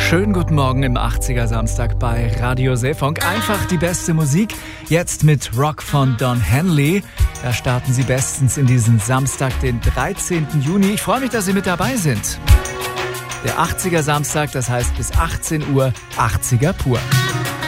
Schönen guten Morgen im 80er Samstag bei Radio Seefunk. Einfach die beste Musik. Jetzt mit Rock von Don Henley. Da starten Sie bestens in diesen Samstag, den 13. Juni. Ich freue mich, dass Sie mit dabei sind. Der 80er Samstag, das heißt bis 18 Uhr 80er pur.